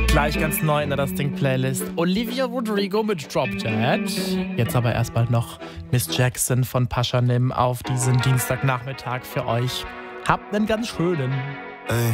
Gleich ganz neu in der Das Ding Playlist. Olivia Rodrigo mit Drop Dead. Jetzt aber erstmal noch Miss Jackson von Pashanim auf diesen Dienstagnachmittag für euch. Habt einen ganz schönen.